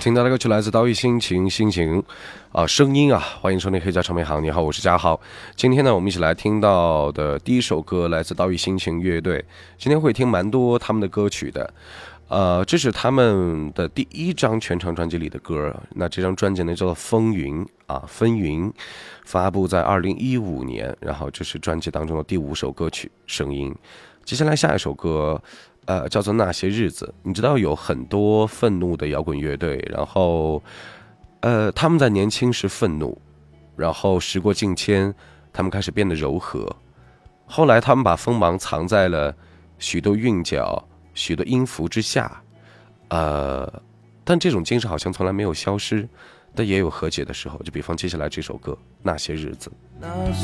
听到的歌曲来自岛屿心情声音啊，欢迎收听黑胶唱片行。你好，我是嘉豪。今天呢，我们一起来听到的第一首歌来自岛屿心情乐队。今天会听蛮多他们的歌曲的，这是他们的第一张全长专辑里的歌。那这张专辑呢叫做《风云》啊，《风云》发布在2015年，然后这是专辑当中的第5首歌曲《声音》。接下来下一首歌。叫做那些日子。你知道有很多愤怒的摇滚乐队，然后他们在年轻时愤怒，然后时过境迁，他们开始变得柔和，后来他们把锋芒藏在了许多韵脚、许多音符之下，但这种精神好像从来没有消失，但也有和解的时候，就比方接下来这首歌《那些日子》。